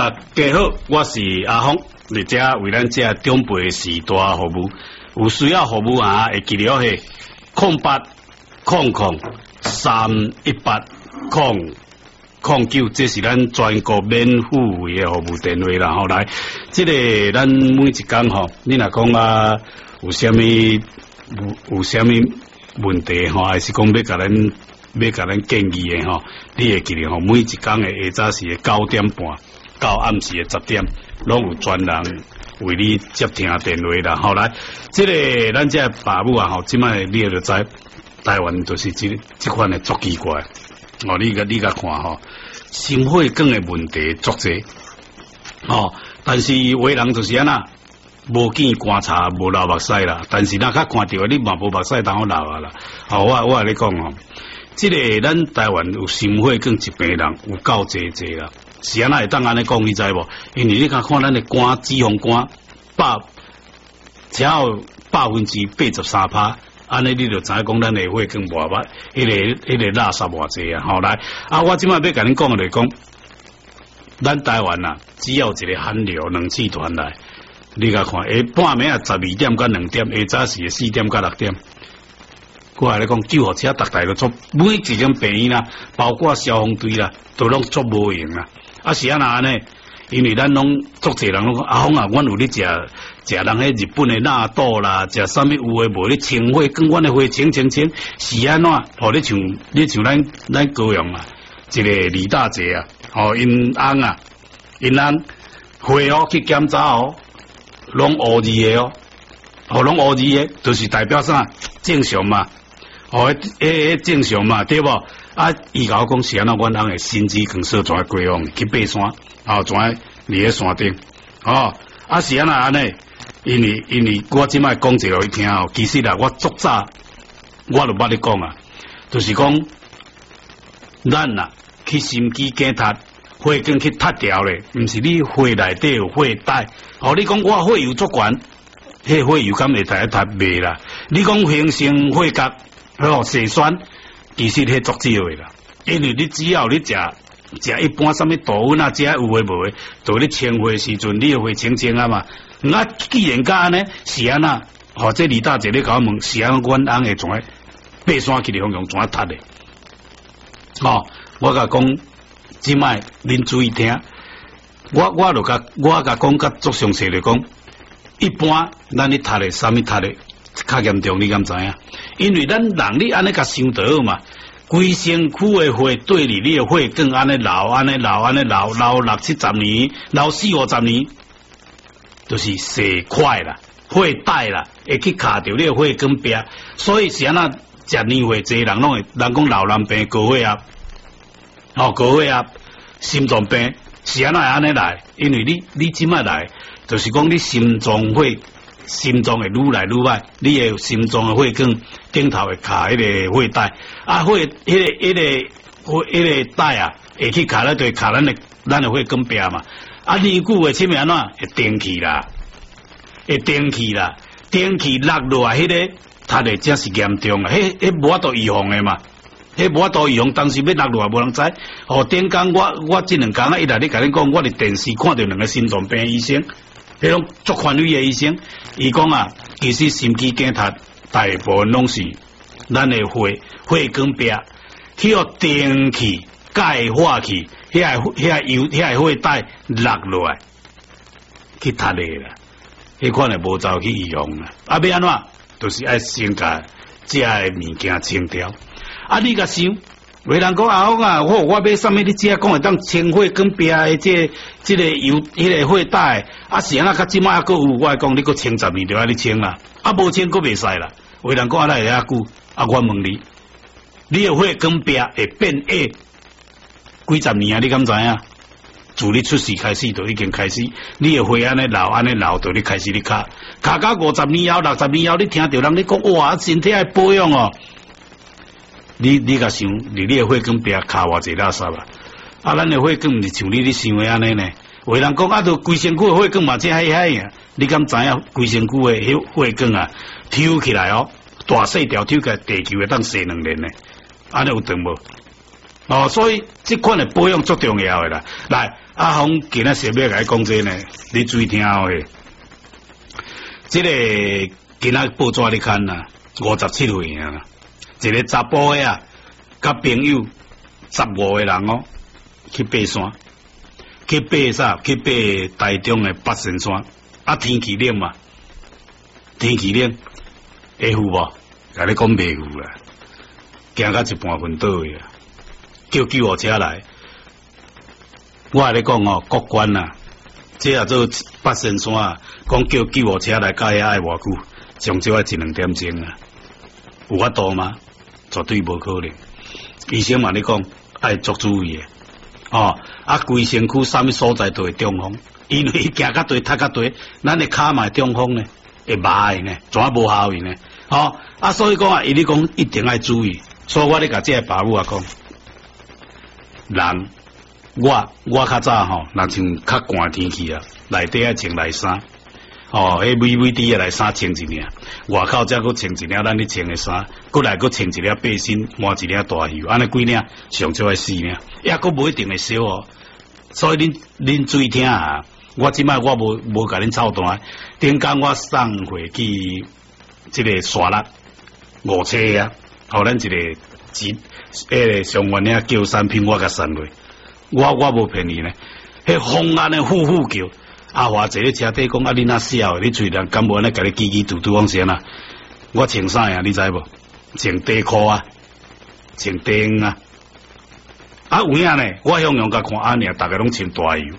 大家好，我是阿峰，你这为咱这长辈时代服务，有需要服务啊，会记了是0800-318-009，这是咱全国免付费的服务电话啦。后来，这个咱每一天吼，你若讲啊，有啥物问题吼，还是讲要甲咱建议的吼，你会记得吼，每一天的下早时的9点半到暗时的10点，拢有专人为你接听电话啦。后来，这个咱这爸母啊吼，即摆你就知台湾就是这款的足奇怪哦。你甲看吼，心血管的问题足济哦，但是有的人就是安那。无见观察，无流目屎啦。但是咱较看到你嘛无目屎当好流啊啦。好，我甲你讲哦，这个咱台湾有心血管疾病人有够济啦。是安那会当安尼讲，你知无？因为你看咱的肝脂肪肝只有83%，安尼你就知影讲咱的血管偌歹，迄个垃圾偌济啊。好来，我即摆要甲你讲就是讲，咱台湾啊，只要一个寒流冷气团来。你甲看，下半暝啊12点到2点，下早时4点到6点。我来讲，救护车逐台都做，每一间病院啦，包括消防队啦，都拢做无用啦。是安那安尼？因为咱拢足侪人拢讲，阿峰啊，阮有咧食人迄日本的纳豆啦，食啥物有诶无？咧清血，跟阮的血清，是安怎？哦，你像咱高雄啊，一个李大姐啊，哦，因翁血哦去检查哦。拢乌字的哦，拢乌字的，就是代表啥正常嘛，正常嘛，对不？伊甲我讲是安那，阮翁的心肌梗塞怎过往去爬山，怎伫咧山顶，是安那安尼？因为我即摆讲一个伊听哦，其实啦，我足早我就捌你讲啊，就是讲咱啊去心肌检查。血管去塌掉咧，毋是你血内底有血带。你讲我血油足悬，迄血油敢会塌袂啦？你讲形成血角，肾栓，其实迄足少的啦。因为你只要你食一般什么豆粉啊，食有诶无诶，到你清血时阵，你的血清啊嘛。既然甲安尼，是安那？这李大姐你甲我问，是安阮翁会怎爬山去的方向怎塌的？我甲讲。即摆恁注意听，我甲讲甲足详细来讲，一般咱咧读的啥物读的较严重，你敢知影？因为咱人你安尼甲想到嘛，规身躯的血对你的血管安尼流60-70年，流40-50年，就是血块啦、血带啦，会去卡着你的血管壁，所以是安那食年岁济人拢会，人讲老人病高血压。高血压、心脏病是安那来？因为你即摆来，就是讲你心脏会愈来愈歹，你的心脏的血管顶头会卡迄个血带，迄个带啊，会去卡咧，对卡咱的血管壁嘛。年久的前面安怎会电气啦，电气落落来，迄个它的真是严重啊！迄无法度预防的嘛。迄无法度用，当时要落落无人知。顶工我这2工一来咧甲你讲，我伫电视看到2个心脏病医生，迄种足权威的医生，伊讲啊，其实心肌检查大部分拢是咱的血管壁去互电气钙化去，迄个血带落落来去塌的啦，迄款的无走去预防啦。要安怎？就是爱先甲这的物件清掉。你甲想，有人讲阿峰啊，我买啥物？你只讲会当清血管壁的这个油，迄个血带，是安那？较即摆还佫有，我讲你佫清10年就安尼清啦，无清佫袂使啦。有人讲会遐久，我问你，你的血管壁会变矮几十年啊？你敢知影？自你出世开始就已经开始，你的血安尼流，就你开始你卡到50年后、60年后，你听到人咧讲哇，身体爱保养哦。你甲想，你的血管壁卡偌济垃圾啊？咱的血管毋是像你想的安尼呢？有人讲就规身躯的血管嘛，这海啊！你敢知影规身躯的血管啊，抽起来大细条抽起来，地球会当射2年呢？安尼有长无？ 哦，所以这款的保养最重要的啦。来，阿峰今仔特别甲你讲这呢，你注意听哦嘿。这个今仔报纸你看呐，57岁啊，一个查甫的啊，甲朋友15个人哦，去爬山，去爬啥？去爬台中的八仙山。啊，天气冷嘛，天气冷，会赴无？甲你讲袂赴啦，行到一半分倒去啊，叫救护车来。我甲你讲哦，国关啊，这也做八仙山啊，讲叫救护車來到遐愛偌久，上少1、2點鐘啊，有法度嗎？絕對無可能。醫生嘛，你講愛足注意嘅，哦，啊，規身軀啥物所在都會中風，因為行較對，踢較對，咱嘅骹嘛中風呢，會麻嘅呢，怎無效嘅呢？哦，啊，所以講啊，伊你講一定愛注意，所以我咧甲這個爸母啊講，人。我較早吼，若像較寒天氣啊，內底愛穿內衫，哦，迄微啲內衫穿一領，外口則佫穿一領咱咧穿嘅衫，佫來佫穿一領背心，換一領大袖，安尼幾領上少係4領，也佫無一定會少哦。所以恁注意聽啊，我即擺我無甲恁操蛋，頂間我送回去即個沙拉5車啊，互咱一個上元嶺叫產品我甲送落。我無騙你呢，迄風安尼呼呼叫，阿華坐咧車底講，啊你那笑，你喙人敢無安尼甲你嘰嘰嘟嘟講先啊？我穿啥呀？你知無？穿短褲啊，穿短啊。啊有影呢？我向陽甲看安尼，大家攏穿大袖，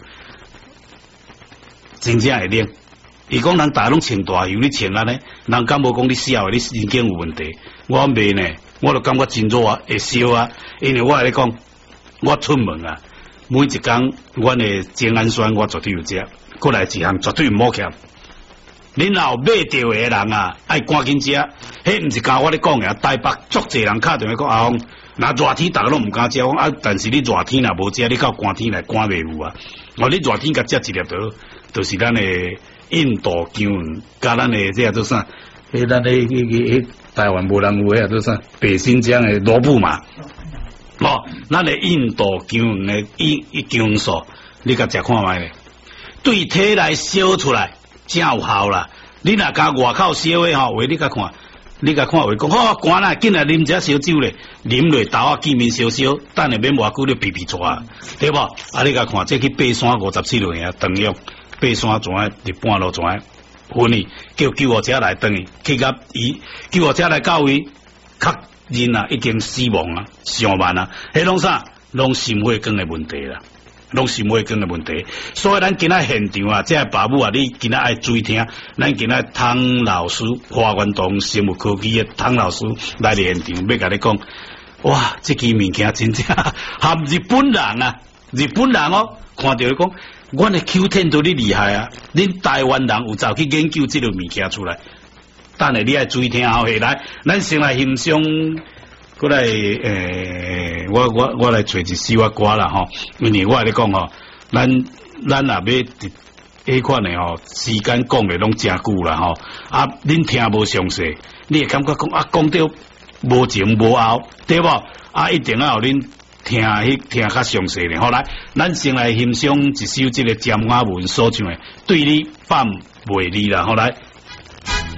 真正會冷。伊講人大家攏穿大袖，你穿安尼，人敢無講你笑，你神經有問題？我袂呢，我就感覺真熱啊，會燒啊，因為我嚟講，我出門啊。每一工，阮的精氨酸我絕對有食，過來一項絕對唔好欠。恁若買到的人啊，愛趕緊食，迄唔是教我咧講嘅，台北足濟人敲電話講阿峰，若熱天大家攏唔敢食，啊，但是你熱天若無食，你到寒天來趕袂有啊。哦，你熱天甲食一粒就是咱的印度薑，加咱的這做啥？咱的台灣無人有嘅做啥？北新疆的蘿蔔嘛。哦，咱的印度薑的薑素，你甲食看覓咧？對體內燒出來真有效啦。你若甲外口燒的吼，話你甲看，你甲看話講，好寒啦，緊來啉隻燒酒咧，啉落豆啊見面燒燒，等下免偌久你皮皮出啊，對無？啊，你甲看，這去爬山57路啊，長用爬山怎啊？日半路怎啊？分去叫救護車來等去，去甲伊救護車來到位，確認啊已經死亡啊，上萬啊，迄攏啥？攏心血管嘅問題啦，攏心血管嘅問題。所以咱今仔現場啊，這爸母啊，你今仔愛注意聽，咱今仔湯老師，華源堂生物科技嘅湯老師來現場，要甲你講，哇，這支物件真正含日本人啊，日本人哦，看到你講，阮嘅 Q10 都你厲害啊，恁台灣人有走去研究這個物件出來。等下你愛注意聽後下來，咱先來欣賞，過來我來找一首歌啦吼，因為我嚟講吼，咱若要迄款的吼，時間講嘅攏真久啦吼，啊，恁聽無詳細，你會感覺講啊，講到無前無後，對無？啊，一定要恁聽較詳細咧。好來，咱先來欣賞一首這個詹雅雯所唱嘅《對你放袂離》啦，好來。